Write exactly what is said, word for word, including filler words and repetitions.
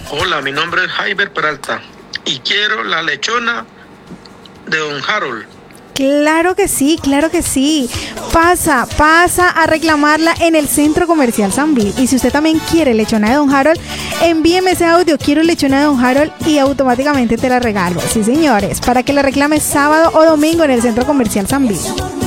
Hola, mi nombre es Jaiber Peralta y quiero la lechona de Don Harold. Claro que sí, claro que sí. Pasa, pasa a reclamarla en el Centro Comercial San Bill. Y si usted también quiere lechona de Don Harold, envíeme ese audio, quiero lechona de Don Harold, y automáticamente te la regalo. Sí, señores, para que la reclames sábado o domingo en el Centro Comercial San Bill.